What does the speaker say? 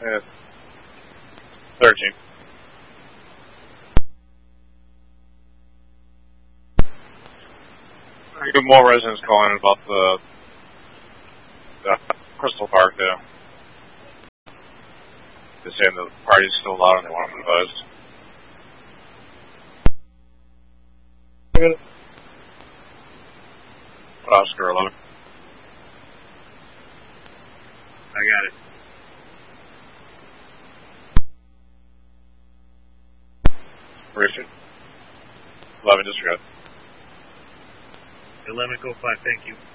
13. I get more residents calling about the Crystal Park there. They're saying the party's still loud and they want them advised. Oscar 11. I got it. Richard. 11 disregard. 11 go 5, thank you.